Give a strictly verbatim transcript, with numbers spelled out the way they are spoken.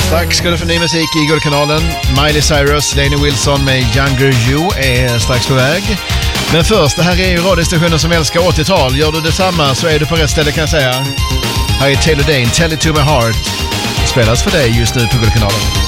Strax ska du få ny musik i Guldkanalen. Miley Cyrus, Lainey Wilson med Younger You är strax på väg. Men först, det här är ju radiostationen som älskar åttiotal. Gör du detsamma så är du på rätt ställe, kan jag säga. Här är Taylor Dayne, Tell It To My Heart. Spelas för dig just nu på Guldkanalen.